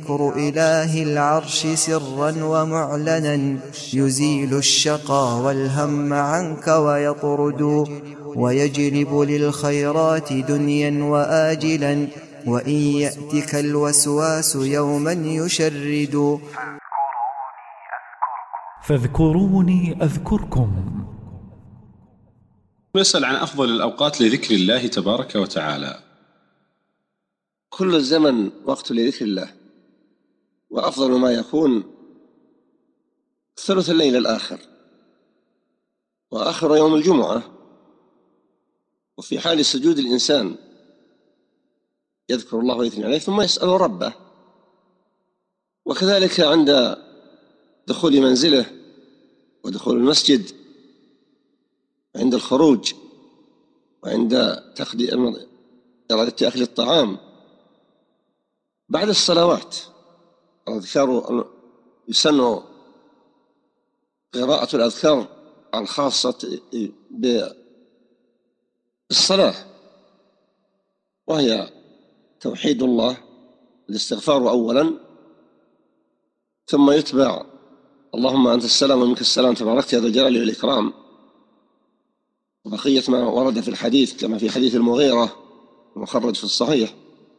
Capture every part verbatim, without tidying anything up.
ذكر إله العرش سرا ومعلنا، يزيل الشقى والهم عنك ويطرد، ويجلب للخيرات دنيا وآجلا، وإن يأتك الوسواس يوما يشرد. فاذكروني أذكركم. نسأل عن أفضل الأوقات لذكر الله تبارك وتعالى. كل الزمن وقت لذكر الله، وأفضل ما يكون ثلث الليل الآخر وآخر يوم الجمعة، وفي حال سجود الإنسان يذكر الله ويثني عليه ثم يسأل ربه، وكذلك عند دخول منزله ودخول المسجد، عند الخروج، وعند تقديم إرادة أكل الطعام، بعد الصلوات. الأذكار يسن قراءة الأذكار الخاصة بالصلاة، وهي توحيد الله، الاستغفار أولا، ثم يتبع اللهم أنت السلام ومنك السلام تباركت يا ذا الجلال والإكرام، وبقية ما ورد في الحديث كما في حديث المغيرة المخرج في الصحيح.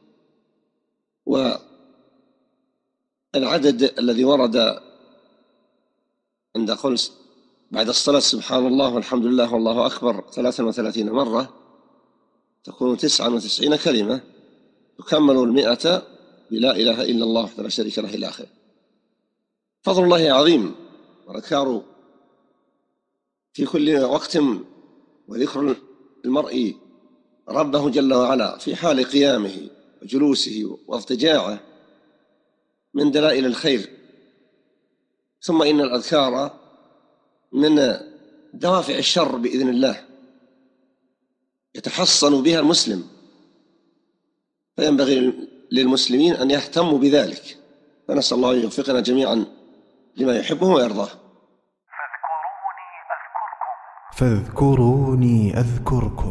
والعدد الذي ورد عند قول بعد الصلاة سبحان الله والحمد لله والله أكبر ثلاثا وثلاثين مرة تكون تسعا وتسعين كلمة، تكمل المئة بلا إله إلا الله وحده لا شريك له إلى آخره. فضل الله عظيم، وذكر في كل وقت، وذكر المرء ربه جل وعلا في حال قيامه وجلوسه واضطجاعه من دلائل الخير. ثم إن الأذكار من دوافع الشر بإذن الله يتحصن بها المسلم، فينبغي للمسلمين أن يهتموا بذلك، فنسأل الله أن يوفقنا جميعا لما يحبه ويرضاه. فاذكروني أذكركم.